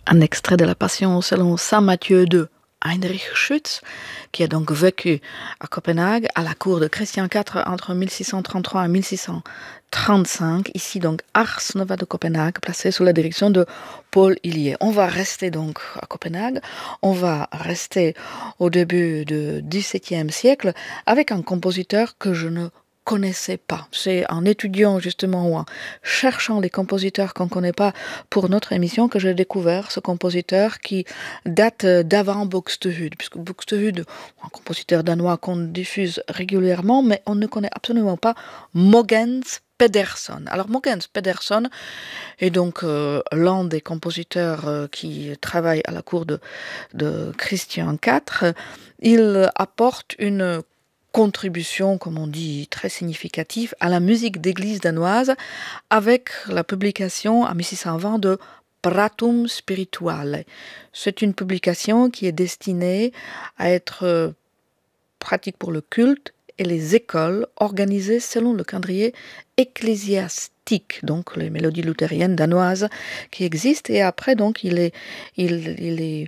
Un extrait de la Passion selon saint Matthieu de Heinrich Schütz, qui a donc vécu à Copenhague, à la cour de Christian IV entre 1633 et 1635, ici donc Ars Nova de Copenhague, placé sous la direction de Paul Hillier. On va rester donc à Copenhague, on va rester au début du XVIIe siècle avec un compositeur que je ne connaissais pas. C'est en étudiant justement ou en cherchant les compositeurs qu'on ne connaît pas pour notre émission que j'ai découvert ce compositeur qui date d'avant Buxtehude, puisque Buxtehude, un compositeur danois qu'on diffuse régulièrement, mais on ne connaît absolument pas Mogens Pedersen. Alors Mogens Pedersen est donc l'un des compositeurs qui travaille à la cour de Christian IV. Il apporte une contribution, comme on dit, très significative à la musique d'église danoise avec la publication en 1620 de Pratum Spirituale. C'est une publication qui est destinée à être pratique pour le culte et les écoles organisées selon le calendrier ecclésiastique, donc les mélodies luthériennes danoises qui existent. Et après, donc, il est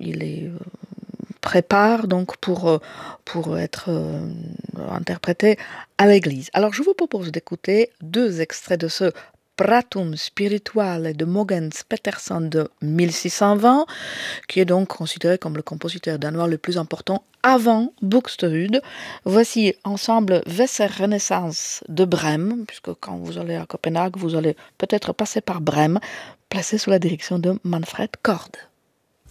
prépare donc pour être interprété à l'église. Alors je vous propose d'écouter 2 extraits de ce Pratum Spirituale de Mogens Pedersen de 1620, qui est donc considéré comme le compositeur danois le plus important avant Buxtehude. Voici ensemble Weser Renaissance de Brême, puisque quand vous allez à Copenhague, vous allez peut-être passer par Brême, placé sous la direction de Manfred Kord.